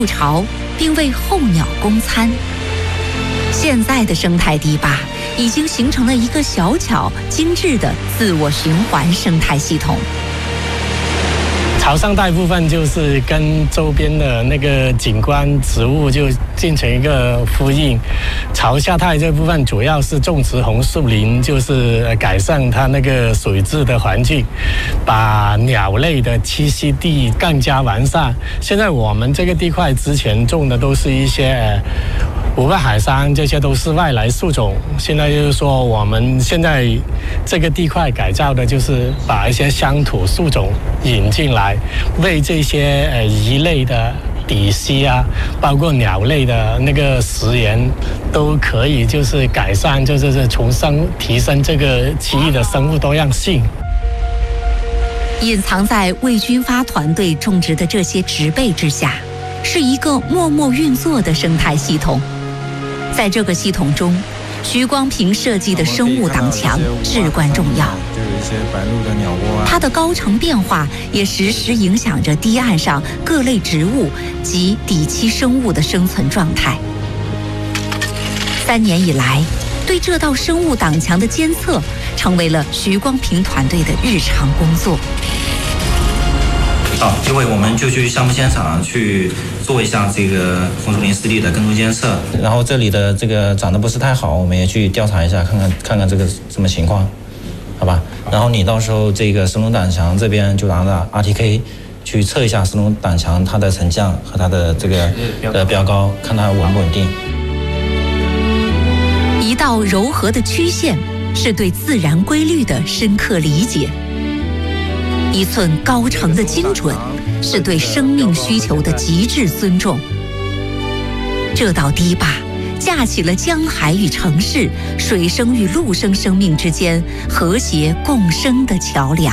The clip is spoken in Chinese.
巢，并为候鸟供餐。现在的生态堤坝已经形成了一个小巧精致的自我循环生态系统。 朝上带部分就是跟周边的那个景观植物就进行一个呼应，朝下带这部分主要是种植红树林，就是改善它那个水质的环境，把鸟类的栖息地更加完善。现在我们这个地块之前种的都是一些五个海桑，这些都是外来树种。现在就是说，我们现在这个地块改造的就是把一些乡土树种引进来，为这些鱼类的底栖啊，包括鸟类的那个食源，都可以就是改善，就是提升这个区域的生物多样性。 隐藏在魏军发团队种植的这些植被之下，是一个默默运作的生态系统。在这个系统中，徐光平设计的生物挡墙至关重要。 就有一些白鹭的鸟窝啊。 它的高程变化也时时影响着堤岸上各类植物及底栖生物的生存状态。3年以来，对这道生物挡墙的监测成为了徐光平团队的日常工作。 好，一会我们就去项目现场去做一下这个红树林湿地的跟踪监测。然后这里的这个长得不是太好，我们也去调查一下，看看这个什么情况，好吧？然后你到时候这个石龙挡墙这边就拿着 RTK 去测一下石龙挡墙它的沉降和它的这个标高，看它稳不稳定。 一道柔和的曲线是对自然规律的深刻理解。一寸高程的精准，是对生命需求的极致尊重。这道堤坝架起了江海与城市、水生与陆生生命之间和谐共生的桥梁。